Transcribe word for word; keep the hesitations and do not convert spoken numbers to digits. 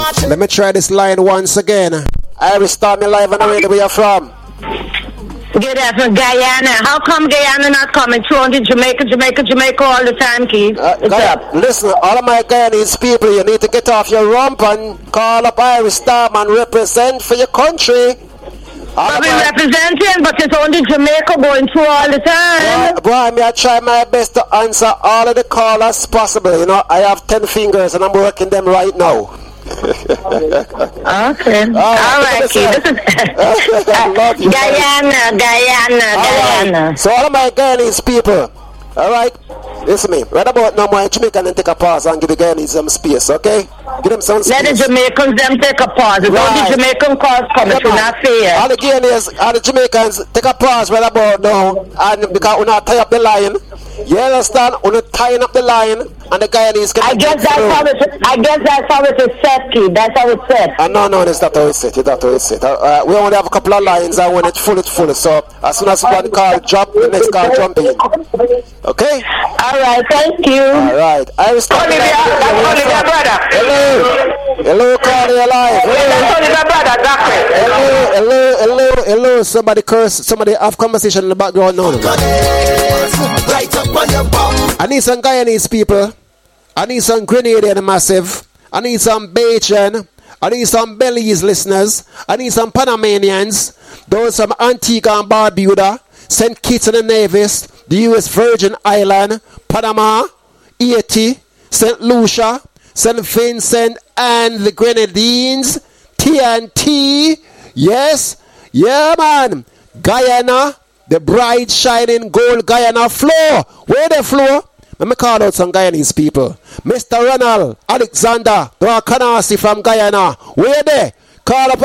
Let me try this line once again. Irish Star, me live and where we are from. Get up from Guyana. How come Guyana not coming through on the Jamaica, Jamaica, Jamaica all the time, Keith? Uh, Guy- listen, all of my Guyanese people, you need to get off your rump and call up Irish Star and represent for your country. But we representing, but it's only Jamaica going through all the time. Boy, boy, me I try my best to answer all of the callers possible. You know, I have ten fingers and I'm working them right now. Okay. All right, all right Keith. This is uh, Guyana, Guyana, Guyana. Right. So all of my Guyanese people, all right, listen to me. Right about now, my Jamaican and take a pause and give the Guyanese some space, okay? Give them some space. Let the Jamaicans them take a pause. It's right. All the Jamaican calls coming, it's not fair. All the Guyanese, all the Jamaicans take a pause right about now, and because we're not tie up the line. You understand? We're tying up the line, and the Guyanese can. I guess that's how it. I guess that's how it is set, Keith. That's how it's set. Uh, no, no, it's not how it's set. It's not how it's set. Uh, uh, we only have a couple of lines. I want it full, it's full. So as soon as one call drop, the next call jump in. Okay. All right. Thank you. All right. I was talking about Olivia, brother. Hello. Hello, Carly alive. Hello. Olivia, brother. Hello, hello, hello, hello. Somebody curse. Somebody have conversation in the background now. I need some Guyanese people. I need some Grenadian Massive. I need some Bajan. I need some Belize listeners. I need some Panamanians. Those from Antigua and Barbuda, Saint Kitts and Nevis, the U S Virgin Island, Panama, Haiti, Saint Lucia, Saint Vincent and the Grenadines, T N T. Yes, yeah, man. Guyana. The bright shining gold Guyana floor. Where the floor? Let me call out some Guyanese people. Mister Ronald Alexander Dwakanasi from Guyana. Where they? Call up